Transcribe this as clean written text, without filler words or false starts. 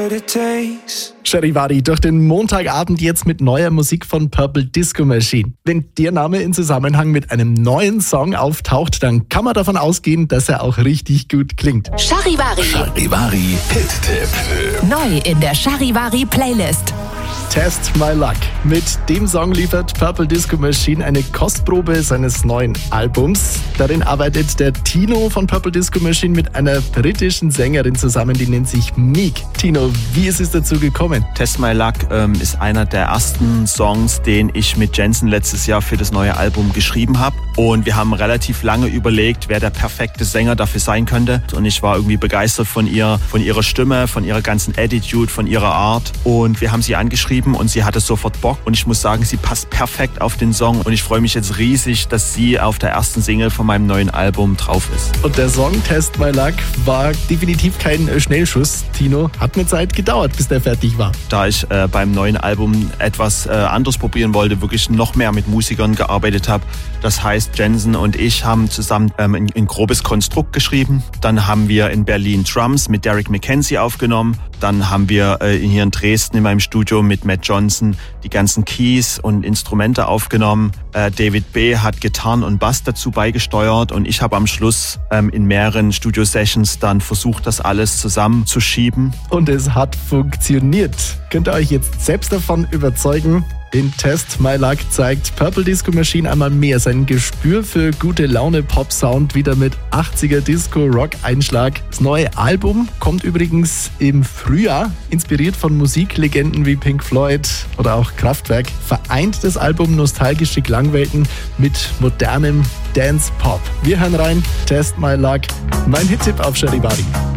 what it takes. Charivari durch den Montagabend jetzt mit neuer Musik von Purple Disco Machine. Wenn der Name in Zusammenhang mit einem neuen Song auftaucht, dann kann man davon ausgehen, dass er auch richtig gut klingt. Charivari. Charivari Hit-Tipp. Neu in der Charivari Playlist. Test My Luck. Mit dem Song liefert Purple Disco Machine eine Kostprobe seines neuen Albums. Darin arbeitet der Tino von Purple Disco Machine mit einer britischen Sängerin zusammen, die nennt sich Meek. Tino, wie ist es dazu gekommen? Test My Luck ist einer der ersten Songs, den ich mit Jensen letztes Jahr für das neue Album geschrieben habe. Und wir haben relativ lange überlegt, wer der perfekte Sänger dafür sein könnte. Und ich war irgendwie begeistert von ihrer Stimme, von ihrer ganzen Attitude, von ihrer Art. Und wir haben sie angeschrieben und sie hatte sofort Bock. Und ich muss sagen, sie passt perfekt auf den Song. Und ich freue mich jetzt riesig, dass sie auf der ersten Single von meinem neuen Album drauf ist. Und der Song Test My Luck war definitiv kein Schnellschuss, Tino. Hat eine Zeit gedauert, bis der fertig war. Da ich beim neuen Album etwas anderes probieren wollte, wirklich noch mehr mit Musikern gearbeitet habe. Das heißt, Jensen und ich haben zusammen ein grobes Konstrukt geschrieben. Dann haben wir in Berlin Drums mit Derek McKenzie aufgenommen. Dann haben wir hier in Dresden in meinem Studio mit Matt Johnson die ganzen Keys und Instrumente aufgenommen. David B. hat Gitarren und Bass dazu beigesteuert und ich habe am Schluss in mehreren Studio-Sessions dann versucht, das alles zusammenzuschieben. Und es hat funktioniert. Könnt ihr euch jetzt selbst davon überzeugen? In Test My Luck zeigt Purple Disco Machine einmal mehr sein Gespür für gute Laune Pop-Sound, wieder mit 80er Disco-Rock-Einschlag. Das neue Album kommt übrigens im Frühjahr, inspiriert von Musiklegenden wie Pink Floyd oder auch Kraftwerk. Vereint das Album nostalgische Klangwelten mit modernem Dance-Pop. Wir hören rein, Test My Luck, mein Hit-Tipp auf Charivari.